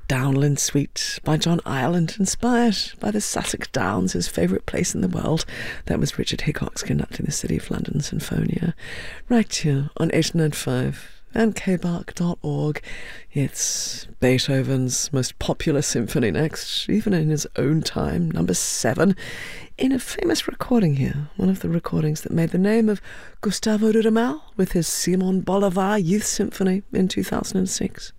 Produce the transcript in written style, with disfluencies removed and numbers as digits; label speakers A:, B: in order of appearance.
A: Downland Suite by John Ireland, inspired by the Sussex Downs, his favourite place in the world. That was Richard Hickox conducting the City of London Sinfonia. Right here on 895 and kbark.org. It's Beethoven's most popular symphony next, even in his own time, number 7, in a famous recording here, one of the recordings that made the name of Gustavo Dudamel with his Simon Bolivar Youth Symphony in 2006.